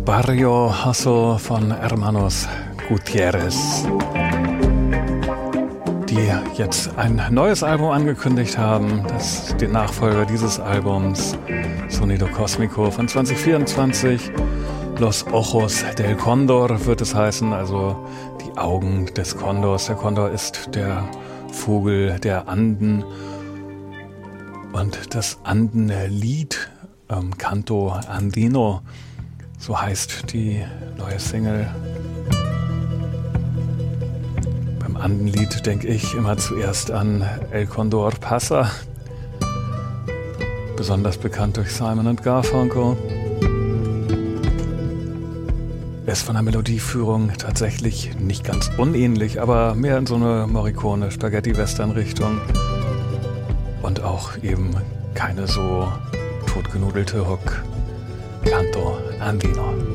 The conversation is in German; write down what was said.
Barrio Hustle von Hermanos Gutierrez, die jetzt ein neues Album angekündigt haben, das den Nachfolger dieses Albums, Sonido Cósmico von 2024, Los Ojos del Cóndor wird es heißen, also die Augen des Kondors. Der Kondor ist der Vogel der Anden und das Andenlied, Canto Andino, so heißt die neue Single. Beim Andenlied denke ich immer zuerst an El Condor Pasa, besonders bekannt durch Simon & Garfunkel. Er ist von der Melodieführung tatsächlich nicht ganz unähnlich, aber mehr in so eine Morricone Spaghetti-Western-Richtung und auch eben keine so totgenudelte Hook. Canto Andino.